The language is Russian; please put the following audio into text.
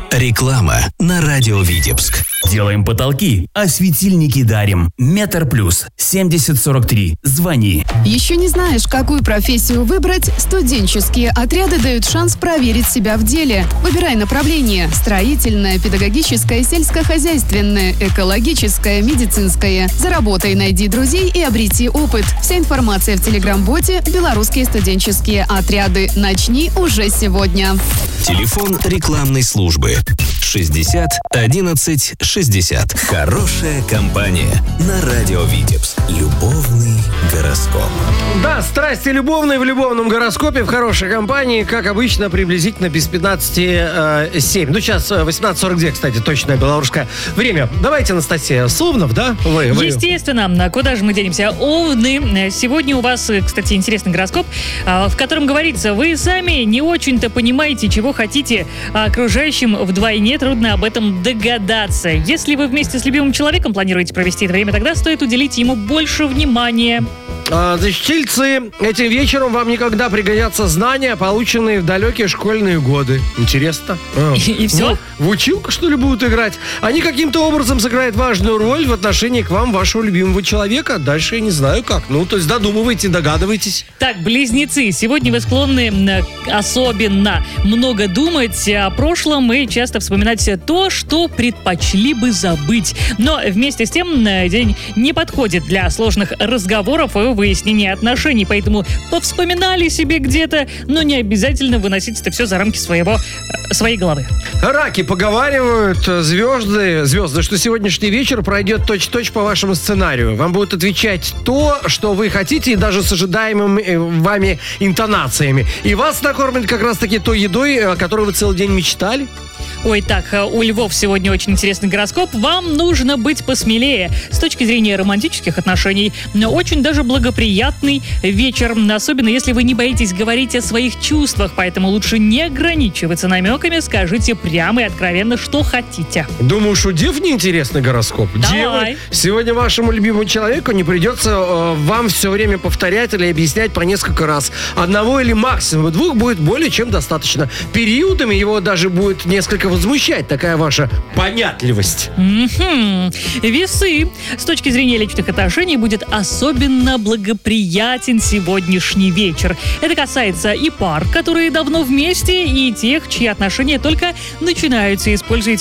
Реклама на радио Витебск. Делаем потолки, а светильники дарим. Метр плюс 7043. Звони. Еще не знаешь, какую профессию выбрать? Студенческие отряды дают шанс проверить себя в деле. Выбирай направление: строительное, педагогическое, сельскохозяйственное, экологическое, медицинское. Заработай, найди друзей и обрети опыт. Вся информация в телеграм-боте «Белорусские студенческие отряды». Начни уже сегодня. Телефон рекламной службы 60 11 60. Хорошая компания на радио Витебск. Любовный гороскоп. Да, страсти любовные в любовном гороскопе в хорошей компании, как обычно, приблизительно без 15:07. Ну, сейчас 18:42, кстати, точное белорусское время. Давайте, Анастасия, Совнов, да? Вы. Естественно, куда же мы денемся? Овны. Сегодня у вас, кстати, интересный гороскоп, в котором говорится: вы сами не очень-то понимаете, чего хотите, а окружающим вдвойне трудно об этом догадаться. Если вы вместе с любимым человеком планируете провести это время, тогда стоит уделить ему больше внимания. Значит, тельцы, этим вечером вам никогда пригодятся знания, полученные в далекие школьные годы. Интересно. И все? В училку, что ли, будут играть? Они каким-то образом сыграют важную роль в отношении к вам, вашего любимого человека. Дальше я не знаю как. Ну, то есть додумывайте, догадывайтесь. Так, близнецы, сегодня вы склонны особенно много думать о прошлом и часто вспоминать то, что предпочли бы забыть. Но вместе с тем день не подходит для сложных разговоров и выяснения отношений, поэтому повспоминали себе где-то, но не обязательно выносить это все за рамки своей головы. Раки, поговаривают звезды, что сегодняшний вечер пройдет точь-в-точь по вашему сценарию. Вам будут отвечать то, что вы хотите, и даже с ожидаемыми вами интонациями. И вас накормят как раз-таки той едой, о которой вы целый день мечтали. Ой, так, у львов сегодня очень интересный гороскоп. Вам нужно быть посмелее. С точки зрения романтических отношений, очень даже благоприятный вечер. Особенно, если вы не боитесь говорить о своих чувствах. Поэтому лучше не ограничиваться намеками. Скажите прямо и откровенно, что хотите. Думаешь, у дев неинтересный гороскоп? Давай. Девы, сегодня вашему любимому человеку не придется вам все время повторять или объяснять по несколько раз. Одного или максимум двух будет более чем достаточно. Периодами его даже будет несколько возмущать такая ваша понятливость. Весы. С точки зрения личных отношений будет особенно благоприятен сегодняшний вечер. Это касается и пар, которые давно вместе, и тех, чьи отношения только начинаются. Используйте